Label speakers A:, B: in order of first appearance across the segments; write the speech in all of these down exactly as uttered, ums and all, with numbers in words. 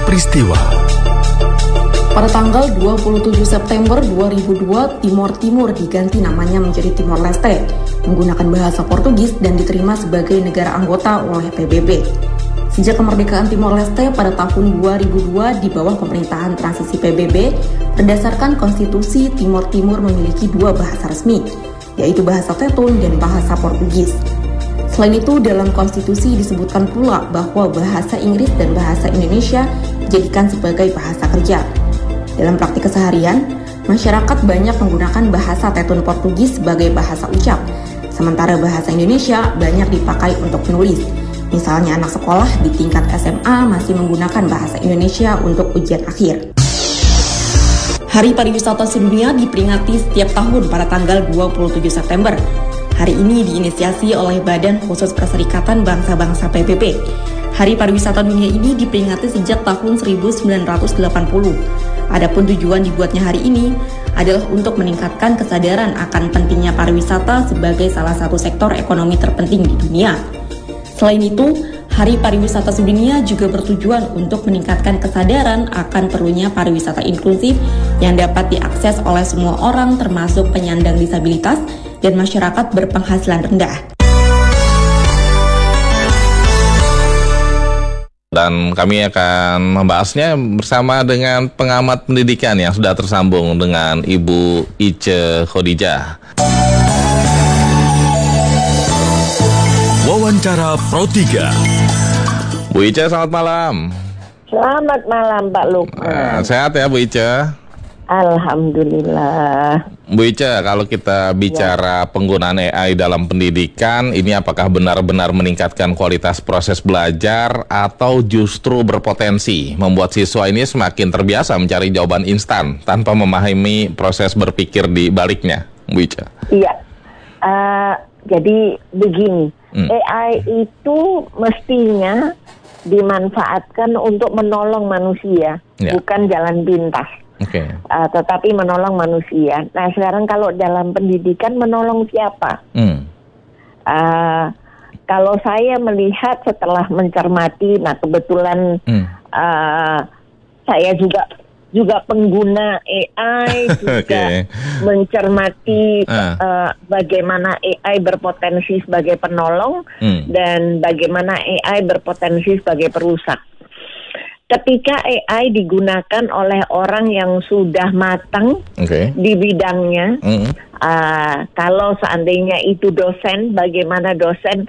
A: peristiwa.
B: Pada tanggal dua puluh tujuh September dua ribu dua, Timor Timur diganti namanya menjadi Timor Leste, menggunakan bahasa Portugis dan diterima sebagai negara anggota oleh P B B. Sejak kemerdekaan Timor Leste pada tahun dua ribu dua di bawah pemerintahan transisi P B B, berdasarkan konstitusi Timor Timur memiliki dua bahasa resmi, yaitu bahasa Tetun dan bahasa Portugis. Selain itu, dalam konstitusi disebutkan pula bahwa bahasa Inggris dan bahasa Indonesia dijadikan sebagai bahasa kerja. Dalam praktik keseharian, masyarakat banyak menggunakan bahasa Tetun Portugis sebagai bahasa ucap, sementara bahasa Indonesia banyak dipakai untuk menulis. Misalnya anak sekolah di tingkat S M A masih menggunakan bahasa Indonesia untuk ujian akhir. Hari Pariwisata Sedunia diperingati setiap tahun pada tanggal dua puluh tujuh September. Hari ini diinisiasi oleh Badan Khusus Perserikatan Bangsa-Bangsa P B B. Hari Pariwisata Dunia ini diperingati sejak tahun seribu sembilan ratus delapan puluh. Adapun tujuan dibuatnya hari ini adalah untuk meningkatkan kesadaran akan pentingnya pariwisata sebagai salah satu sektor ekonomi terpenting di dunia. Selain itu, Hari Pariwisata Sedunia juga bertujuan untuk meningkatkan kesadaran akan perlunya pariwisata inklusif yang dapat diakses oleh semua orang termasuk penyandang disabilitas dan masyarakat berpenghasilan rendah.
C: Dan kami akan membahasnya bersama dengan pengamat pendidikan yang sudah tersambung dengan Ibu Ice Khadijah.
A: Wawancara Pro tiga.
C: Bu Ice, selamat malam.
D: Selamat malam, Pak Lukman.
C: Nah, sehat ya, Bu Ice?
D: Alhamdulillah.
C: Bu Ice, kalau kita bicara ya. penggunaan A I dalam pendidikan, ini apakah benar-benar meningkatkan kualitas proses belajar atau justru berpotensi membuat siswa ini semakin terbiasa mencari jawaban instan tanpa memahami proses berpikir di baliknya, Bu Ice?
D: Iya, uh, jadi begini, hmm. A I itu mestinya dimanfaatkan untuk menolong manusia, ya. bukan jalan pintas.
C: Okay.
D: Uh, tetapi menolong manusia. Nah, sekarang kalau dalam pendidikan menolong siapa?
C: Hmm.
D: Uh, kalau saya melihat setelah mencermati, nah kebetulan hmm. uh, saya juga juga pengguna A I, juga okay. mencermati uh. Uh, bagaimana A I berpotensi sebagai penolong hmm. dan bagaimana A I berpotensi sebagai perusak. Ketika A I digunakan oleh orang yang sudah matang okay. di bidangnya, mm-hmm. uh, kalau seandainya itu dosen, bagaimana dosen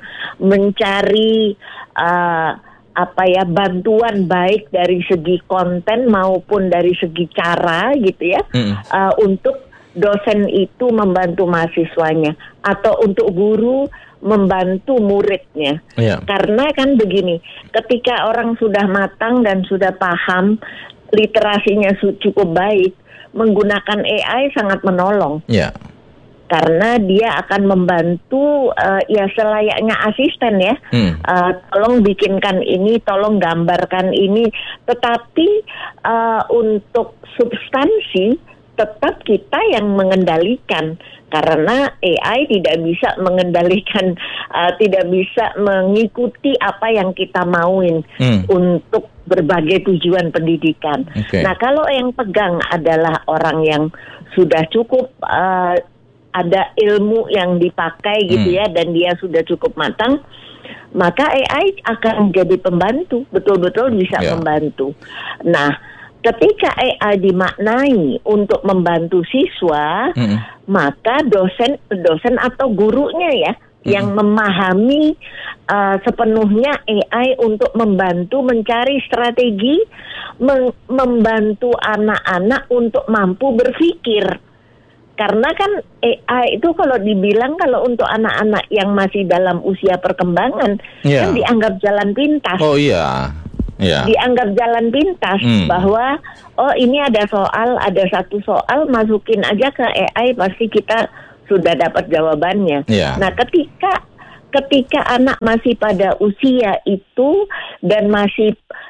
D: mencari uh, apa ya bantuan baik dari segi konten maupun dari segi cara gitu ya, mm-hmm. uh, untuk dosen itu membantu mahasiswanya atau untuk guru membantu muridnya. Yeah. Karena kan begini, ketika orang sudah matang dan sudah paham, literasinya cukup baik, menggunakan A I sangat menolong.
C: Yeah.
D: Karena dia akan membantu uh, ya selayaknya asisten ya. Hmm. Uh, tolong bikinkan ini, tolong gambarkan ini. Tetapi uh, untuk substansi tetap kita yang mengendalikan. Karena A I tidak bisa mengendalikan, uh, tidak bisa mengikuti apa yang kita mauin hmm. untuk berbagai tujuan pendidikan. Okay. Nah, kalau yang pegang adalah orang yang sudah cukup uh, ada ilmu yang dipakai gitu hmm. ya, dan dia sudah cukup matang, maka A I akan jadi pembantu, betul-betul bisa yeah. membantu. Nah, ketika A I dimaknai untuk membantu siswa, hmm. maka dosen dosen atau gurunya ya hmm. yang memahami uh, sepenuhnya A I untuk membantu mencari strategi, mem- membantu anak-anak untuk mampu berpikir. Karena kan A I itu kalau dibilang kalau untuk anak-anak yang masih dalam usia perkembangan yeah. kan dianggap jalan pintas.
C: Oh iya. Ya.
D: Dianggap jalan pintas hmm. bahwa oh ini ada soal, ada satu soal, masukin aja ke A I pasti kita sudah dapat jawabannya. Ya. Nah, ketika ketika anak masih pada usia itu dan masih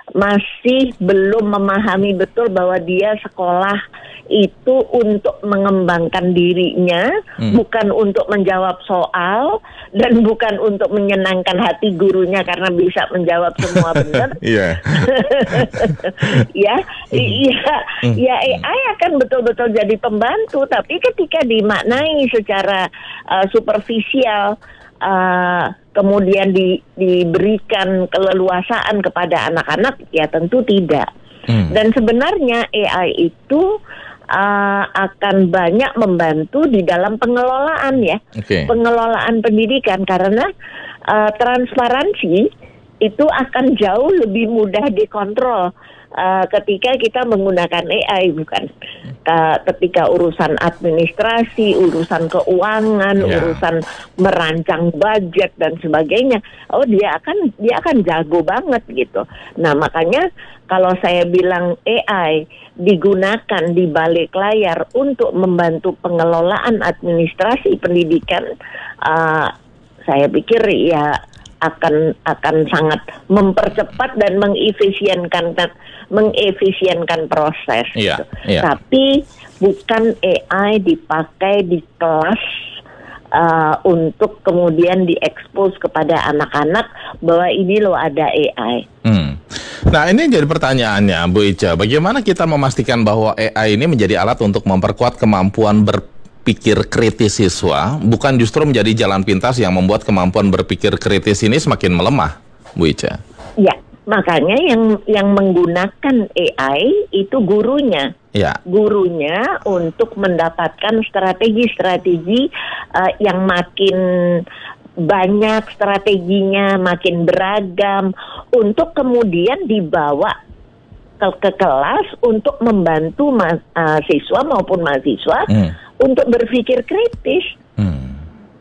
D: masih belum memahami betul bahwa dia sekolah itu untuk mengembangkan dirinya, hmm. bukan untuk menjawab soal dan bukan untuk menyenangkan hati gurunya karena bisa menjawab semua benar. Iya. Ya, iya, ya A I akan betul-betul jadi pembantu, tapi ketika dimaknai secara uh, superficial, uh, kemudian di, diberikan keleluasaan kepada anak-anak, ya tentu tidak. Hmm. Dan sebenarnya A I itu Uh, akan banyak membantu di dalam pengelolaan ya, okay. pengelolaan pendidikan karena uh, transparansi itu akan jauh lebih mudah dikontrol uh, ketika kita menggunakan A I, bukan uh, ketika urusan administrasi, urusan keuangan, yeah. urusan merancang budget dan sebagainya. Oh, dia akan dia akan jago banget gitu. Nah, makanya kalau saya bilang A I digunakan di balik layar untuk membantu pengelolaan administrasi pendidikan, uh, saya pikir ya akan akan sangat mempercepat dan mengefisienkan mengefisienkan proses.
C: Yeah,
D: gitu.
C: yeah.
D: Tapi bukan A I dipakai di kelas uh, untuk kemudian diekspos kepada anak-anak bahwa ini loh ada A I.
C: Hmm. Nah, ini jadi pertanyaannya, Bu Ica. Bagaimana kita memastikan bahwa A I ini menjadi alat untuk memperkuat kemampuan berpikir kritis siswa, bukan justru menjadi jalan pintas yang membuat kemampuan berpikir kritis ini semakin melemah, Bu Ica?
D: Ya, makanya yang yang menggunakan A I itu gurunya. Ya. Gurunya untuk mendapatkan strategi-strategi uh, yang makin banyak, strateginya makin beragam untuk kemudian dibawa ke, ke kelas untuk membantu ma- uh, siswa maupun mahasiswa hmm. untuk berpikir kritis, hmm.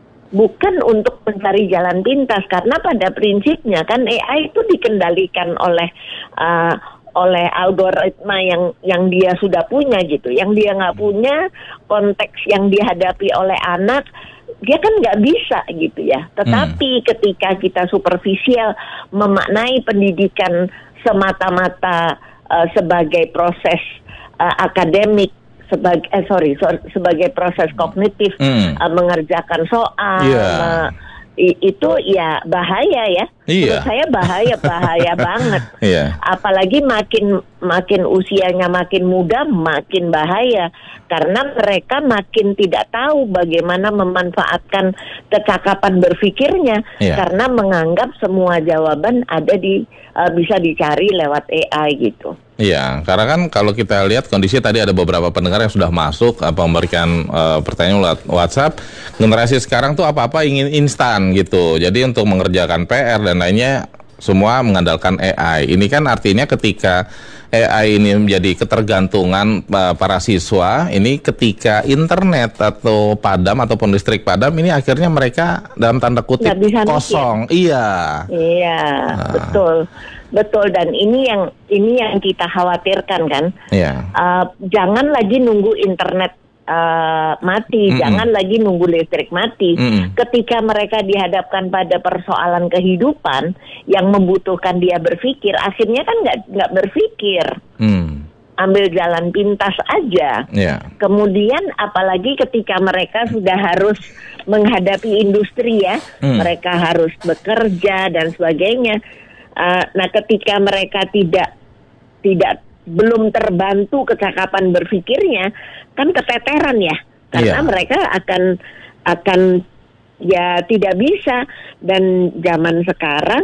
D: bukan untuk mencari jalan pintas, karena pada prinsipnya kan A I itu dikendalikan oleh uh, oleh algoritma yang yang dia sudah punya gitu, yang dia nggak punya konteks yang dihadapi oleh anak. Dia kan nggak bisa gitu ya. Tetapi hmm. ketika kita superficial memaknai pendidikan semata-mata uh, sebagai proses uh, akademik, sebagai eh, sorry, sorry sebagai proses kognitif, hmm. uh, mengerjakan soal, yeah. uh, i- itu ya bahaya ya. Iya. Menurut saya bahaya bahaya banget. Iya. Apalagi makin makin usianya makin muda makin bahaya karena mereka makin tidak tahu bagaimana memanfaatkan kecakapan berpikirnya, iya. karena menganggap semua jawaban ada di uh, bisa dicari lewat A I gitu.
C: Iya, karena kan kalau kita lihat kondisi tadi ada beberapa pendengar yang sudah masuk apa memberikan uh, pertanyaan lewat WhatsApp. Generasi sekarang tuh apa-apa ingin instan gitu. Jadi untuk mengerjakan P R dan lainnya semua mengandalkan A I. Ini kan artinya ketika A I ini menjadi ketergantungan uh, para siswa, ini ketika internet atau padam ataupun listrik padam, ini akhirnya mereka dalam tanda kutip kosong. Mikir. Iya.
D: Iya, nah. betul. Betul, dan ini yang ini yang kita khawatirkan kan. Iya. Uh, jangan lagi nunggu internet Uh, mati, mm-mm. jangan lagi nunggu listrik mati. Mm-mm. Ketika mereka dihadapkan pada persoalan kehidupan yang membutuhkan dia berpikir, akhirnya kan nggak nggak berpikir, mm. ambil jalan pintas aja. Yeah. Kemudian apalagi ketika mereka sudah harus menghadapi industri ya, mm. mereka harus bekerja dan sebagainya. Uh, nah, ketika mereka tidak tidak belum terbantu kecakapan berpikirnya, kan keteteran ya, karena iya. mereka akan akan ya tidak bisa. Dan zaman sekarang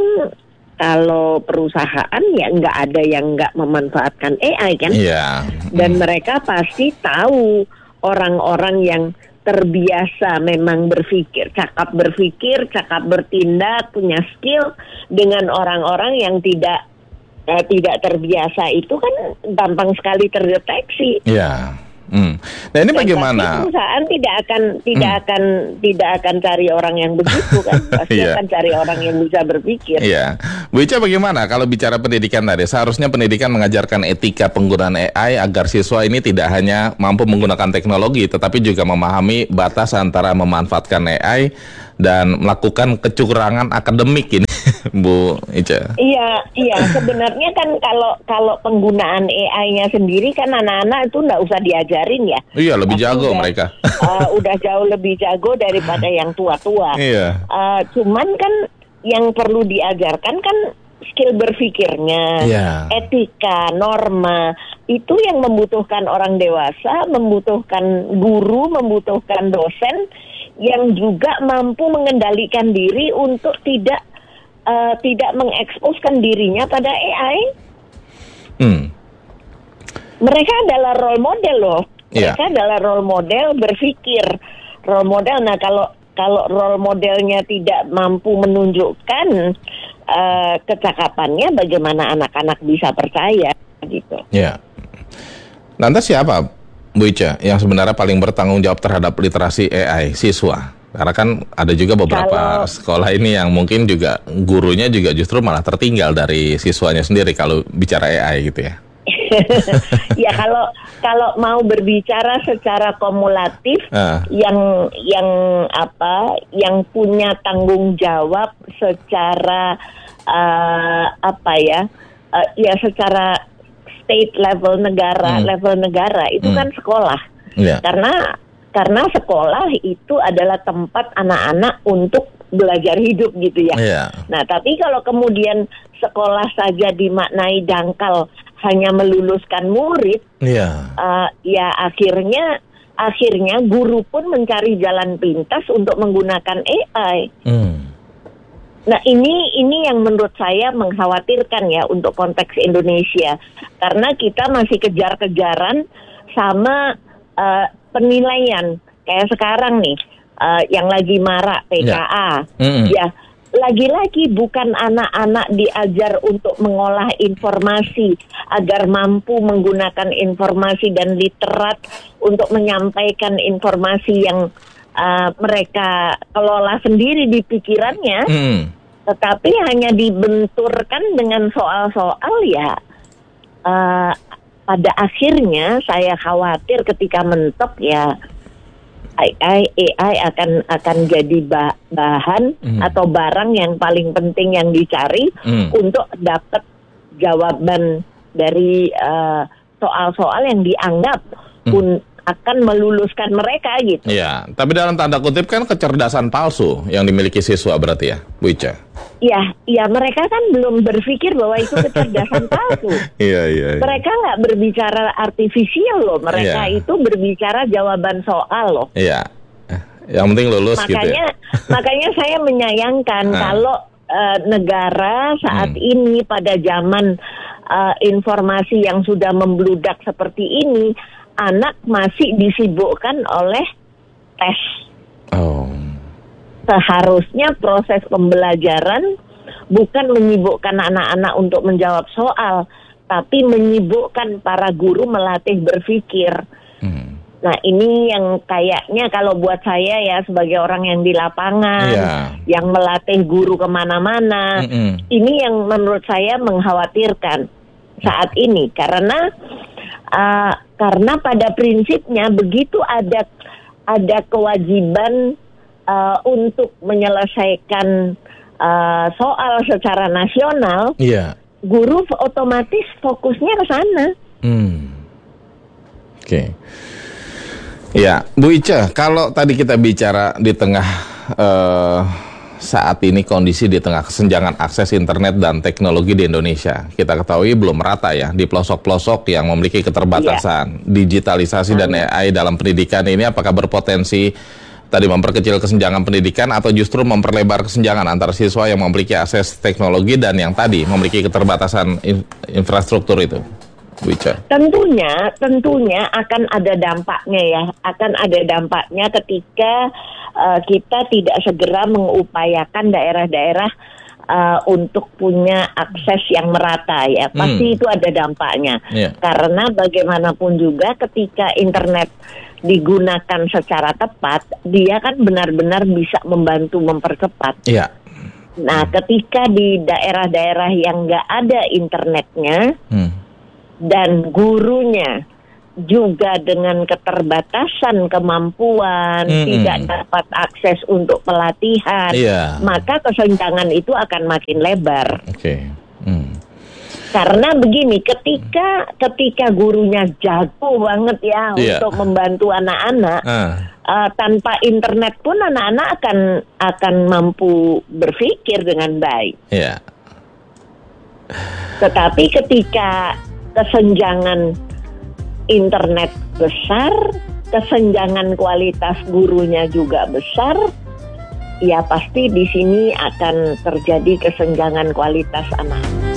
D: kalau perusahaan ya nggak ada yang nggak memanfaatkan A I kan, iya. dan hmm. mereka pasti tahu orang-orang yang terbiasa memang berpikir, cakap berpikir, cakap bertindak, punya skill dengan orang-orang yang tidak Eh, tidak terbiasa itu kan gampang sekali terdeteksi.
C: Ya, Hmm. Nah ini
D: Dan
C: bagaimana?
D: Tapi perusahaan tidak akan tidak hmm. akan tidak akan cari orang yang begitu kan, pasti
C: yeah.
D: akan cari orang yang bisa berpikir.
C: Iya, yeah. Bu Ica bagaimana kalau bicara pendidikan tadi? Seharusnya pendidikan mengajarkan etika penggunaan A I agar siswa ini tidak hanya mampu menggunakan teknologi, tetapi juga memahami batas antara memanfaatkan A I dan melakukan kecurangan akademik ini, Bu Ica.
D: Iya, iya. Sebenarnya kan kalau kalau penggunaan A I-nya sendiri kan anak-anak itu nggak usah diajarin ya.
C: Iya, lebih
D: Tapi
C: jago
D: udah,
C: mereka.
D: uh, udah jauh lebih jago daripada yang tua-tua.
C: Iya.
D: Uh, cuman kan yang perlu diajarkan kan skill berpikirnya,
C: yeah.
D: etika, norma, itu yang membutuhkan orang dewasa, membutuhkan guru, membutuhkan dosen yang juga mampu mengendalikan diri untuk tidak uh, tidak mengeksposkan dirinya pada A I.
C: Hmm.
D: Mereka adalah role model loh.
C: Yeah.
D: Mereka adalah role model berpikir, role model. Nah kalau kalau role modelnya tidak mampu menunjukkan uh, kecakapannya, bagaimana anak-anak bisa percaya gitu?
C: Ya. Lantas siapa, Bu Ica, yang sebenarnya paling bertanggung jawab terhadap literasi A I siswa? Karena kan ada juga beberapa kalau, sekolah ini yang mungkin juga gurunya juga justru malah tertinggal dari siswanya sendiri kalau bicara A I gitu ya.
D: Ya kalau kalau mau berbicara secara kumulatif, uh. yang yang apa yang punya tanggung jawab secara uh, apa ya uh, ya secara state level negara hmm. level negara itu hmm. kan sekolah. Yeah. Karena karena sekolah itu adalah tempat anak-anak untuk belajar hidup gitu ya. Yeah. Nah, tapi kalau kemudian sekolah saja dimaknai dangkal hanya meluluskan murid, yeah. uh, ya akhirnya akhirnya guru pun mencari jalan pintas untuk menggunakan A I. Mm. Nah ini ini yang menurut saya mengkhawatirkan ya untuk konteks Indonesia, karena kita masih kejar-kejaran sama uh, penilaian kayak sekarang nih uh, yang lagi marak P K A, yeah. mm-hmm. ya. Lagi-lagi bukan anak-anak diajar untuk mengolah informasi agar mampu menggunakan informasi dan literat untuk menyampaikan informasi yang uh, mereka kelola sendiri di pikirannya, mm. tetapi hanya dibenturkan dengan soal-soal ya. Uh, pada akhirnya saya khawatir ketika mentok ya. A I, A I akan akan jadi bah, bahan mm. atau barang yang paling penting yang dicari mm. untuk dapat jawaban dari uh, soal-soal yang dianggap mm. pun akan meluluskan mereka gitu.
C: Iya, tapi dalam tanda kutip kan kecerdasan palsu yang dimiliki siswa berarti ya, Bu Ica?
D: Iya, iya mereka kan belum berpikir bahwa itu kecerdasan palsu.
C: Iya, iya. Ya.
D: Mereka nggak berbicara artifisial loh, mereka ya. Itu berbicara jawaban soal loh.
C: Iya, yang penting lulus
D: makanya,
C: gitu ya.
D: Makanya saya menyayangkan nah. kalau uh, negara saat hmm. ini pada zaman uh, informasi yang sudah membludak seperti ini, anak masih disibukkan oleh tes. Oh. Seharusnya proses pembelajaran bukan menyibukkan anak-anak untuk menjawab soal, tapi menyibukkan para guru melatih berpikir. Hmm. Nah ini yang kayaknya kalau buat saya ya sebagai orang yang di lapangan, yeah. yang melatih guru kemana-mana, mm-hmm. ini yang menurut saya mengkhawatirkan saat ini karena uh, karena pada prinsipnya begitu ada ada kewajiban uh, untuk menyelesaikan uh, soal secara nasional, yeah. guru otomatis fokusnya ke sana. Hmm.
C: Oke. Okay. Ya, Bu Ica, kalau tadi kita bicara di tengah uh, saat ini kondisi di tengah kesenjangan akses internet dan teknologi di Indonesia, kita ketahui belum merata ya di pelosok-pelosok yang memiliki keterbatasan. Yeah. Digitalisasi hmm. dan A I dalam pendidikan ini apakah berpotensi tadi memperkecil kesenjangan pendidikan atau justru memperlebar kesenjangan antara siswa yang memiliki akses teknologi dan yang tadi memiliki keterbatasan in- infrastruktur itu? Bu Ica.
D: Tentunya, tentunya akan ada dampaknya ya, akan ada dampaknya ketika uh, kita tidak segera mengupayakan daerah-daerah uh, untuk punya akses yang merata ya, pasti hmm. itu ada dampaknya. Yeah. Karena bagaimanapun juga ketika internet digunakan secara tepat, dia kan benar-benar bisa membantu mempercepat. Yeah. Nah, ketika di daerah-daerah yang nggak ada internetnya hmm. dan gurunya juga dengan keterbatasan kemampuan, hmm. tidak dapat akses untuk pelatihan, yeah. maka kesenjangan itu akan makin lebar. Oke. Okay. Hmm. Karena begini, ketika ketika gurunya jago banget ya yeah. untuk membantu anak-anak, uh. Uh, tanpa internet pun anak-anak akan akan mampu berpikir dengan baik. Yeah. Tetapi ketika kesenjangan internet besar, kesenjangan kualitas gurunya juga besar, ya pasti di sini akan terjadi kesenjangan kualitas anak.